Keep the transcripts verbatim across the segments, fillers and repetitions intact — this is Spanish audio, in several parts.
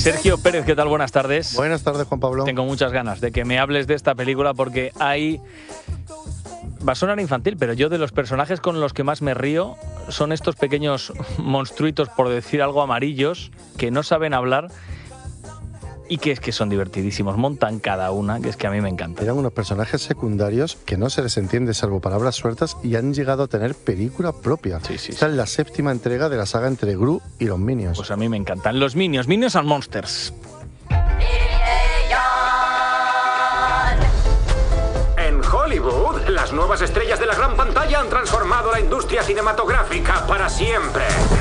Sergio Pérez, ¿qué tal? Buenas tardes. Buenas tardes, Juan Pablo. Tengo muchas ganas de que me hables de esta película porque hay... Va a sonar infantil, pero yo de los personajes con los que más me río son estos pequeños monstruitos, por decir algo, amarillos, que no saben hablar y que es que son divertidísimos. Montan cada una, que es que a mí me encanta. Eran unos personajes secundarios que no se les entiende salvo palabras sueltas y han llegado a tener película propia. Sí, sí, Esta sí. es la séptima entrega de la saga entre Gru y los Minions. Pues a mí me encantan. Los Minions, Minions and Monsters. En Hollywood, las nuevas estrellas de la gran pantalla han transformado la industria cinematográfica para siempre.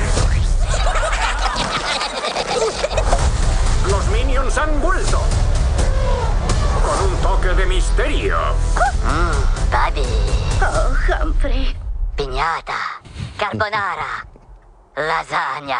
Los Minions han vuelto. Con un toque de misterio. Mmm, Buddy. Oh, Humphrey. Piñata. Carbonara. Lasagna.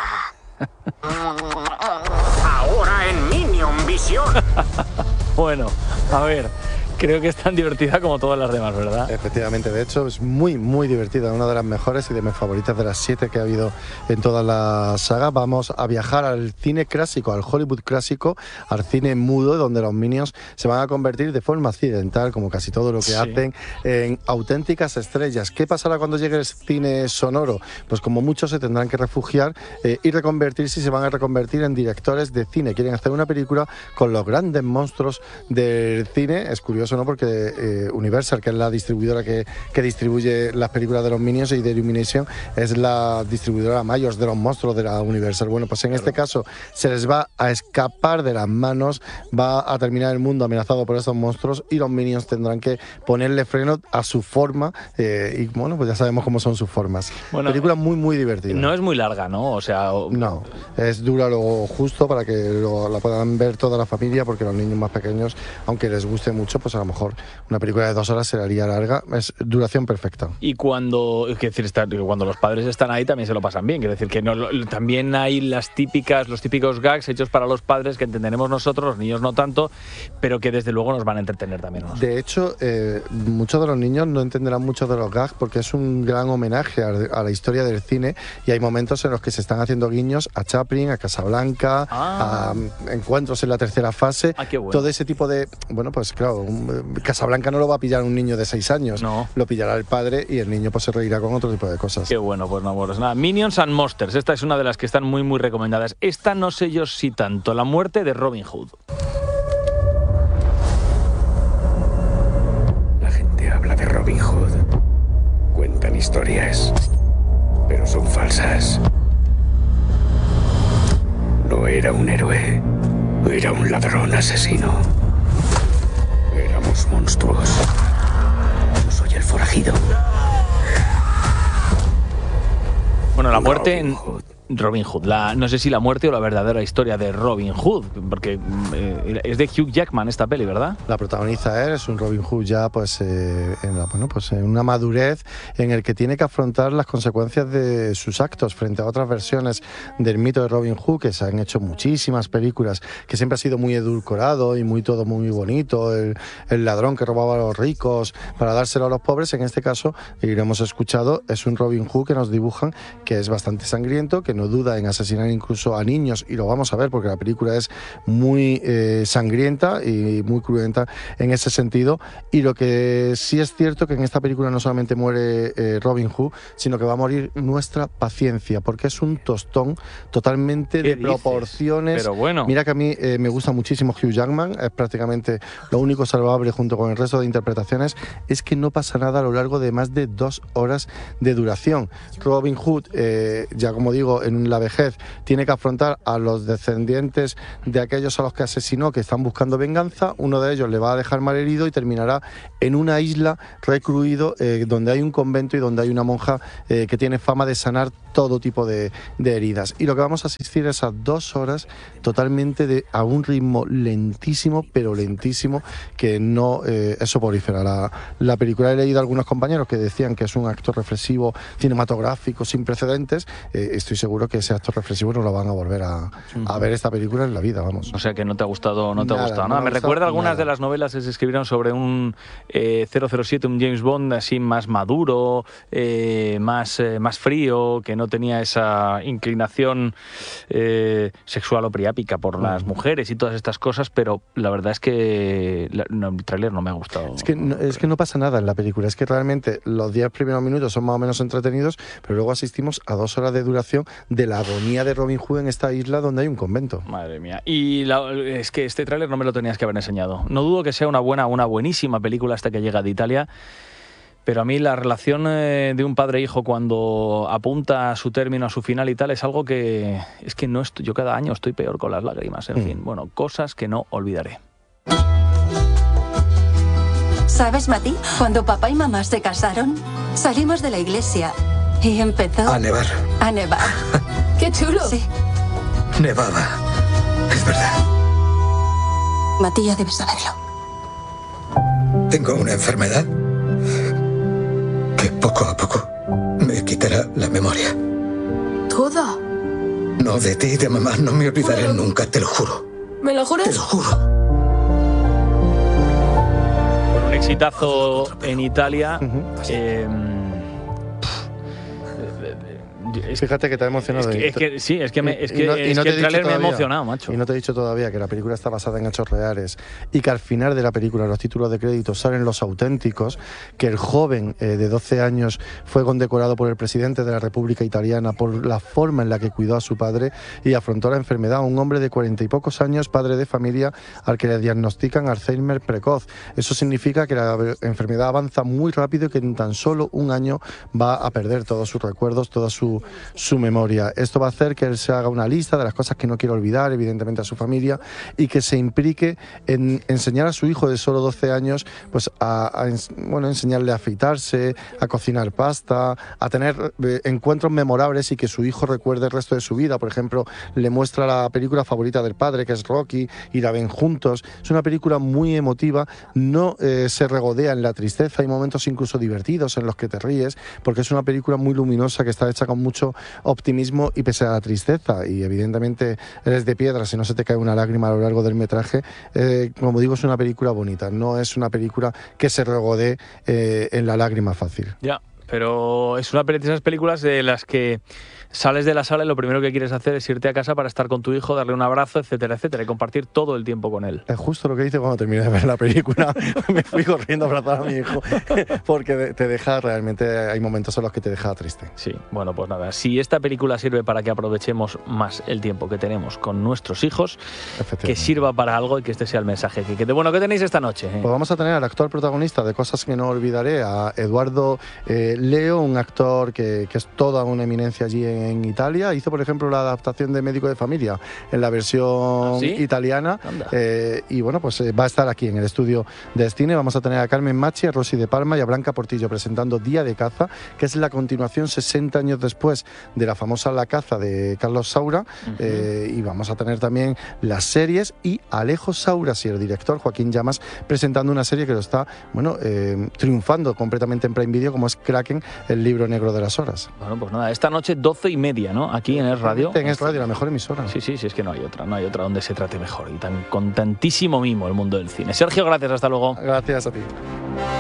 Ahora en Minion Visión. Bueno, a ver, creo que es tan divertida como todas las demás, ¿verdad? Efectivamente, de hecho es muy muy divertida, una de las mejores y de mis favoritas de las siete que ha habido en toda la saga. Vamos a viajar al cine clásico, al Hollywood clásico, al cine mudo, donde los Minions se van a convertir de forma accidental, como casi todo lo que Sí. hacen, en auténticas estrellas. ¿Qué pasará cuando llegue el cine sonoro? Pues como muchos se tendrán que refugiar eh, y reconvertirse y se van a reconvertir en directores de cine. Quieren hacer una película con los grandes monstruos del cine. Es curioso, ¿no? Porque eh, Universal, que es la distribuidora que, que distribuye las películas de los Minions, y de Illumination es la distribuidora mayor de los monstruos de la Universal. Bueno, pues en este caso se les va a escapar de las manos, va a terminar el mundo amenazado por estos monstruos y los Minions tendrán que ponerle freno a su forma eh, y bueno, pues ya sabemos cómo son sus formas. Bueno, película muy muy divertida. No es muy larga, ¿no? O sea... o- No, es dura lo justo para que lo- la puedan ver toda la familia, porque los niños más pequeños, aunque les guste mucho, pues a lo mejor una película de dos horas se le haría larga. Es duración perfecta. Y cuando, es decir, está- cuando los padres están ahí también se lo pasan bien. Quiero decir que no, lo- también hay las típicas, los típicos gags hechos para los padres que entenderemos nosotros, los niños no tanto, pero que desde luego nos van a entretener también. ¿No? De hecho, eh, muchos de los niños no entenderán mucho de los gags porque es un gran homenaje a, a la historia del cine, y hay momentos en los que se están haciendo guiños a Chaplin, a Casablanca, Ah. a um, encuentros en la tercera fase. Ah, qué bueno. Todo ese tipo de... Bueno, pues claro, un- Casablanca no lo va a pillar un niño de seis años. No. Lo pillará el padre y el niño pues se reirá con otro tipo de cosas. Qué bueno, pues no, pues nada. Minions and Monsters, esta es una de las que están muy, muy recomendadas. Esta no sé yo si tanto, La muerte de Robin Hood. La gente habla de Robin Hood. Cuentan historias, pero son falsas. No era un héroe, era un ladrón asesino. Éramos monstruos. Yo soy el forajido. Bueno, la muerte en Robin Hood. Robin Hood. La, no sé si la muerte o la verdadera historia de Robin Hood, porque eh, es de Hugh Jackman esta peli, ¿verdad? La protagoniza él, es un Robin Hood ya pues, eh, en la, bueno, pues en una madurez en el que tiene que afrontar las consecuencias de sus actos frente a otras versiones del mito de Robin Hood, que se han hecho muchísimas películas, que siempre ha sido muy edulcorado y muy todo muy bonito, el, el ladrón que robaba a los ricos para dárselo a los pobres. En este caso, y lo hemos escuchado, es un Robin Hood que nos dibujan que es bastante sangriento, que no duda en asesinar incluso a niños, y lo vamos a ver porque la película es muy eh, sangrienta y muy cruenta en ese sentido. Y lo que sí es cierto que en esta película no solamente muere eh, Robin Hood, sino que va a morir nuestra paciencia, porque es un tostón totalmente ¿Qué de dices? proporciones. Pero bueno. Mira que a mí eh, me gusta muchísimo Hugh Jackman, es prácticamente lo único salvable junto con el resto de interpretaciones, es que no pasa nada a lo largo de más de dos horas de duración. Robin Hood, eh, ya como digo, en la vejez tiene que afrontar a los descendientes de aquellos a los que asesinó, que están buscando venganza. Uno de ellos le va a dejar malherido y terminará en una isla recluido, eh, donde hay un convento y donde hay una monja eh, que tiene fama de sanar todo tipo de, de heridas. Y lo que vamos a asistir es a dos horas totalmente de, a un ritmo lentísimo, pero lentísimo, que no eh, es soporífera la, la película. He leído a algunos compañeros que decían que es un acto reflexivo cinematográfico sin precedentes. Eh, estoy seguro seguro que ese acto reflexivo no lo van a volver a, a ver esta película en la vida, vamos. O sea que no te ha gustado, no te Nada, ha gustado no nada. me Me ha gustado recuerda algunas nada. de las novelas que se escribieron sobre un eh, cero cero siete, un James Bond así más maduro, eh, más, eh, más frío, que no tenía esa inclinación eh, sexual o priápica por las mujeres y todas estas cosas, pero la verdad es que la, no, el tráiler no me ha gustado. Es que, no, es que no pasa nada en la película, es que realmente los diez primeros minutos son más o menos entretenidos, pero luego asistimos a dos horas de duración de la agonía de Robin Hood en esta isla donde hay un convento. Madre mía. Y la, es que este tráiler no me lo tenías que haber enseñado. No dudo que sea una buena, una buenísima película hasta que llega de Italia, pero a mí la relación eh, de un padre e hijo cuando apunta a su término, a su final y tal, es algo que es que no estoy, yo cada año estoy peor con las lágrimas. En Mm. fin, bueno, cosas que no olvidaré. ¿Sabes, Mati? Cuando papá y mamá se casaron, salimos de la iglesia y empezó A nevar. a nevar. ¡Qué chulo! Sí, Nevaba. Es verdad. Mati ya debes saberlo. Tengo una enfermedad que poco a poco me quitará la memoria. ¿Toda? No, de ti y de mamá no me olvidaré nunca, te lo juro. ¿Me lo Te juras? lo juro. Bueno, un exitazo en Italia. Ujú. eh, es, Fíjate que te ha es emocionado. que, es que- sí, es que, me, es Y- que, y no- y es no que te el he dicho tráiler me ha todavía. emocionado, macho. Y no te he dicho todavía que la película está basada en hechos reales y que al final de la película, en los títulos de crédito, salen los auténticos, que el joven eh, de doce años fue condecorado por el presidente de la República Italiana por la forma en la que cuidó a su padre y afrontó la enfermedad. Un hombre de cuarenta y pocos años, padre de familia, al que le diagnostican Alzheimer precoz. Eso significa que la enfermedad avanza muy rápido y que en tan solo un año va a perder todos sus recuerdos, toda su, su memoria. Esto va a hacer que él se haga una lista de las cosas que no quiere olvidar, evidentemente a su familia, y que se implique en enseñar a su hijo de solo doce años pues a, a ens- bueno, enseñarle a afeitarse, a cocinar pasta, a tener eh, encuentros memorables y que su hijo recuerde el resto de su vida. Por ejemplo, le muestra la película favorita del padre, que es Rocky, y la ven juntos. Es una película muy emotiva, no eh, se regodea en la tristeza, hay momentos incluso divertidos en los que te ríes, porque es una película muy luminosa que está hecha con mucho optimismo y pese a la tristeza, y evidentemente eres de piedra si no se te cae una lágrima a lo largo del metraje, eh, como digo, es una película bonita, no es una película que se regodee eh, en la lágrima fácil. Ya, pero es una de esas películas de las que sales de la sala y lo primero que quieres hacer es irte a casa para estar con tu hijo, darle un abrazo, etcétera, etcétera, y compartir todo el tiempo con él. Es justo lo que hice cuando terminé de ver la película. Me fui corriendo a abrazar a mi hijo porque te deja, realmente hay momentos en los que te deja triste. Sí, bueno, pues nada, si esta película sirve para que aprovechemos más el tiempo que tenemos con nuestros hijos, Efectivamente. que sirva para algo y que este sea el mensaje. Que, que de bueno, ¿qué tenéis esta noche? eh? Pues vamos a tener al actor protagonista de Cosas que no olvidaré, a Eduardo eh, Leo, un actor que, que es toda una eminencia allí en, en Italia. Hizo, por ejemplo, la adaptación de Médico de Familia en la versión ¿Ah, sí? italiana. Anda. Eh, y bueno, pues eh, va a estar aquí en el estudio de cine. Vamos a tener a Carmen Machi, a Rosy de Palma y a Blanca Portillo presentando Día de Caza, que es la continuación sesenta años después de la famosa La Caza de Carlos Saura. Ujú. Eh, y vamos a tener también las series y Alejo Sauras y el director Joaquín Llamas presentando una serie que lo está bueno eh, triunfando completamente en Prime Video, como es Kraken, el libro negro de las horas. Bueno, pues nada, esta noche doce y media, ¿no? Aquí en Es Radio. En Es Radio, la mejor emisora. Sí, sí, sí, es que no hay otra, no hay otra donde se trate mejor y tan, con tantísimo mimo el mundo del cine. Sergio, gracias, hasta luego. Gracias a ti.